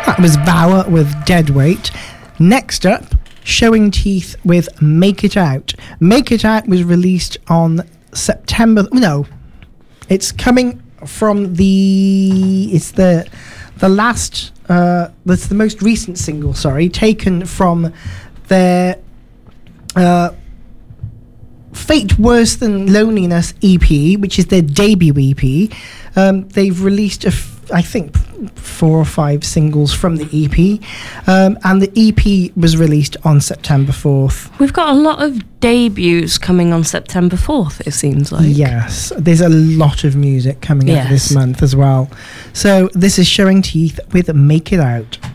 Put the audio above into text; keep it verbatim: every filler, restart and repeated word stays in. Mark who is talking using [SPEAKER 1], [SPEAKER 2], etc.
[SPEAKER 1] That was Vower with Dead Weight. Next up, Showing Teeth with Make It Out. Make It Out was released on September... No, it's coming from the... It's the the last... Uh, that's the most recent single, sorry, taken from their... Uh, Fate Worse Than Loneliness E P, which is their debut E P. Um, they've released, a f- I think, four or five singles from the E P, um, and the E P was released on September fourth.
[SPEAKER 2] We've got a lot of debuts coming on September fourth, it seems like.
[SPEAKER 1] Yes, there's a lot of music coming
[SPEAKER 2] yes.
[SPEAKER 1] out this month as well. So this is Showing Teeth with Make It Out.